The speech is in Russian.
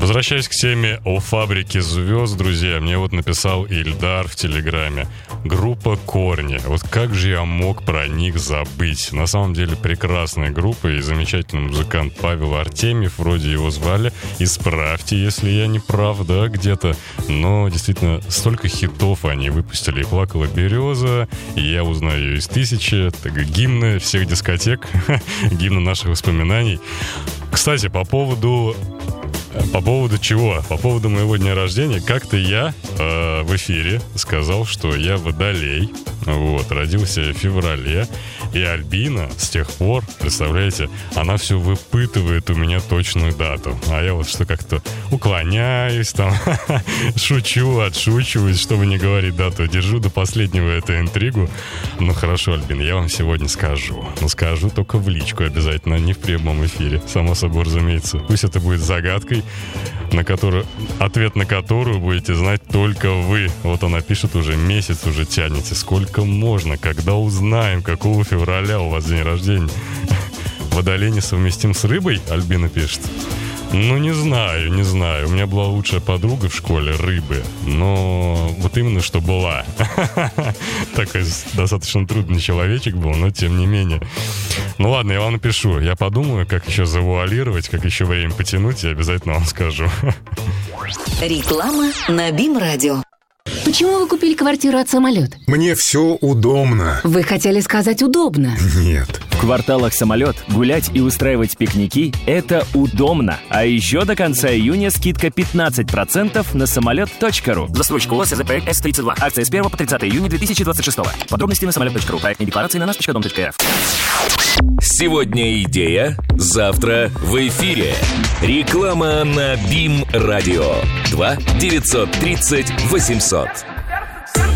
Возвращаясь к теме о фабрике звезд, друзья, мне вот написал Ильдар в Телеграме. Группа «Корни». Вот как же я мог про них забыть? На самом деле прекрасная группа и замечательный музыкант Павел Артемьев, вроде его звали. Исправьте, если я не прав, да, где-то. Но действительно, столько хитов они выпустили. И «Плакала береза», и «Я узнаю ее из тысячи». Так, гимны всех дискотек, гимны наших воспоминаний. Кстати, по поводу чего? По поводу моего дня рождения. Как-то я в эфире сказал, что я водолей. Вот, родился в феврале. И Альбина с тех пор, представляете, она все выпытывает у меня точную дату. А я вот что как-то уклоняюсь, там, шучу, отшучиваюсь, чтобы не говорить дату. Держу до последнего эту интригу. Ну хорошо, Альбина, я вам сегодня скажу. Но скажу только в личку обязательно, не в прямом эфире. Само собой, разумеется. Пусть это будет загадкой, ответ на которую будете знать только вы. Вот она пишет уже, месяц уже тянете. Сколько можно? Когда узнаем, какого февраля у вас день рождения? Водолей несовместим с рыбой? Альбина пишет. Ну, не знаю. У меня была лучшая подруга в школе, рыбы. Но вот именно что была. Такой достаточно трудный человечек был, но тем не менее. Ну ладно, я вам напишу. Я подумаю, как еще завуалировать, как еще время потянуть, и обязательно вам скажу. Реклама на БИМ-радио. Почему вы купили квартиру от «Самолет»? Мне все удобно. Вы хотели сказать «удобно». Нет. В кварталах «Самолет» гулять и устраивать пикники – это удобно. А еще до конца июня скидка 15% на самолет.ру. Застройщик ООО «СЗП С-32». Акция с 1 по 30 июня 2026. Подробности на самолет.ру. Проектные декларации на нас.дом.рф. Сегодня идея, завтра в эфире. Реклама на БИМ-радио. 2 930 800.